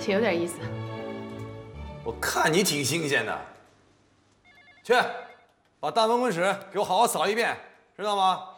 也有点意思。 我看你挺新鲜的。去，把大门口室给我好好扫一遍，知道吗？